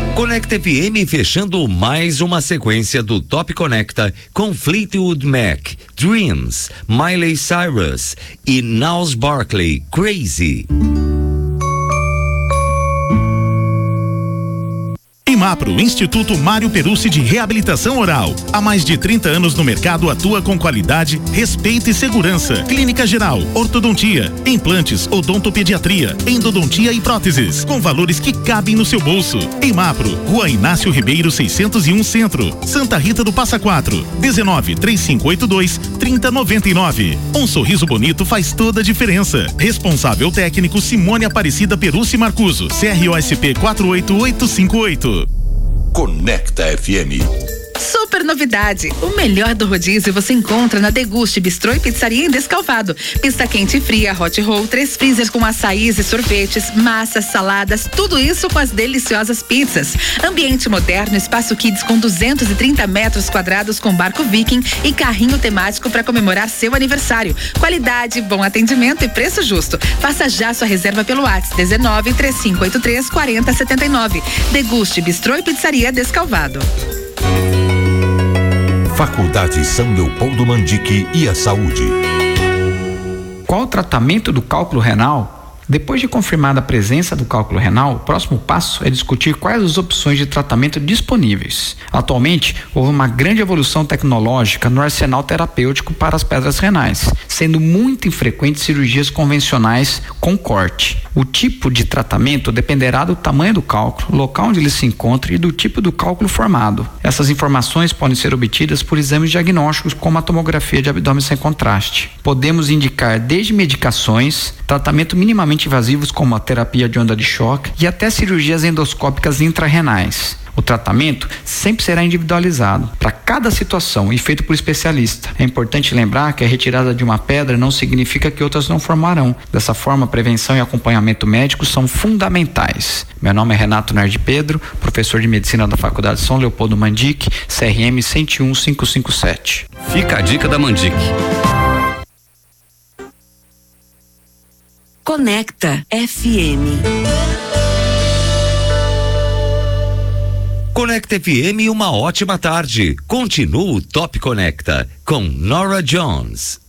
Conecta FM fechando mais uma sequência do Top Conecta com Fleetwood Mac, Dreams, Miley Cyrus e Gnarls Barkley, Crazy. IMAPRO, Instituto Mário Perucci de Reabilitação Oral. Há mais de 30 anos no mercado, atua com qualidade, respeito e segurança. Clínica geral, ortodontia, implantes, odontopediatria, endodontia e próteses, com valores que cabem no seu bolso. IMAPRO, Rua Inácio Ribeiro 601 Centro, Santa Rita do Passa Quatro, 19-3582-3099. Um sorriso bonito faz toda a diferença. Responsável técnico Simone Aparecida Perucci Marcuso, CROSP 48858. Conecta FM. Super novidade! O melhor do rodízio você encontra na Deguste Bistrô e Pizzaria em Descalvado. Pista quente e fria, hot roll, 3 freezers com açaís e sorvetes, massas, saladas, tudo isso com as deliciosas pizzas. Ambiente moderno, espaço kids com 230 metros quadrados com barco viking e carrinho temático para comemorar seu aniversário. Qualidade, bom atendimento e preço justo. Faça já sua reserva pelo WhatsApp 19-3583-4079. Deguste Bistrô e Pizzaria Descalvado. Faculdade São Leopoldo Mandique e a Saúde. Qual o tratamento do cálculo renal? Depois de confirmada a presença do cálculo renal, o próximo passo é discutir quais as opções de tratamento disponíveis. Atualmente, houve uma grande evolução tecnológica no arsenal terapêutico para as pedras renais, sendo muito infrequentes cirurgias convencionais com corte. O tipo de tratamento dependerá do tamanho do cálculo, local onde ele se encontra e do tipo do cálculo formado. Essas informações podem ser obtidas por exames diagnósticos como a tomografia de abdômen sem contraste. Podemos indicar desde medicações, tratamento minimamente invasivos como a terapia de onda de choque e até cirurgias endoscópicas intrarrenais. O tratamento sempre será individualizado para cada situação e feito por especialista. É importante lembrar que a retirada de uma pedra não significa que outras não formarão. Dessa forma, prevenção e acompanhamento médico são fundamentais. Meu nome é Renato Nardi Pedro, professor de medicina da Faculdade São Leopoldo Mandique, CRM 101557. Fica a dica da Mandique. Conecta FM. Conecta FM, uma ótima tarde. Continua o Top Conecta com Norah Jones.